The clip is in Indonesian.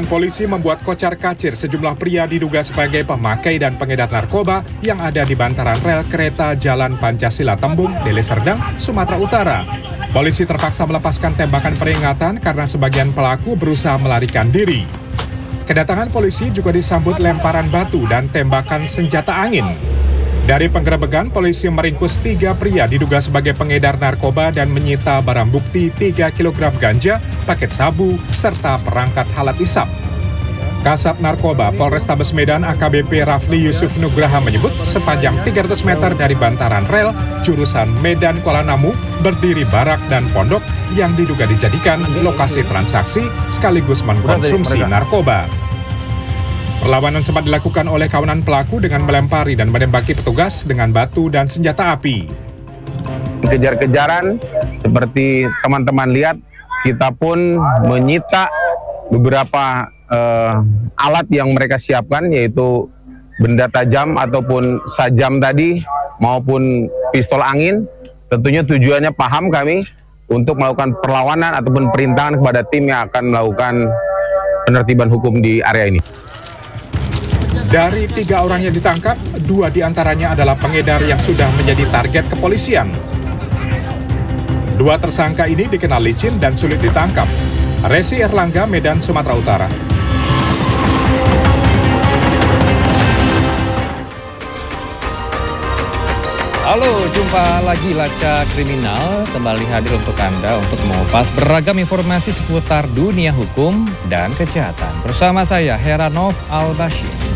polisi membuat kocar-kacir sejumlah pria diduga sebagai pemakai dan pengedar narkoba yang ada di bantaran rel kereta Jalan Pancasila Tembung, Deli Serdang, Sumatera Utara. Polisi terpaksa melepaskan tembakan peringatan karena sebagian pelaku berusaha melarikan diri. Kedatangan polisi juga disambut lemparan batu dan tembakan senjata angin. Dari penggerebekan, polisi meringkus 3 pria diduga sebagai pengedar narkoba dan menyita barang bukti 3 kg ganja, paket sabu, serta perangkat alat isap. Kasat Narkoba Polrestabes Medan AKBP Rafli Yusuf Nugraha menyebut sepanjang 300 meter dari bantaran rel jurusan Medan Kuala Namu berdiri barak dan pondok yang diduga dijadikan lokasi transaksi sekaligus mengkonsumsi narkoba. Perlawanan sempat dilakukan oleh kawanan pelaku dengan melempari dan menembaki petugas dengan batu dan senjata api. Kejar-kejaran seperti teman-teman lihat, kita pun menyita beberapa alat yang mereka siapkan, yaitu benda tajam ataupun sajam tadi maupun pistol angin. Tentunya tujuannya paham kami untuk melakukan perlawanan ataupun perintangan kepada tim yang akan melakukan penertiban hukum di area ini. Dari 3 orang yang ditangkap, 2 diantaranya adalah pengedar yang sudah menjadi target kepolisian. 2 tersangka ini dikenal licin dan sulit ditangkap. Resi Erlangga, Medan, Sumatera Utara. Halo, jumpa lagi Lacak Kriminal kembali hadir untuk Anda untuk mengupas beragam informasi seputar dunia hukum dan kejahatan. Bersama saya Heranov Al-Bashir.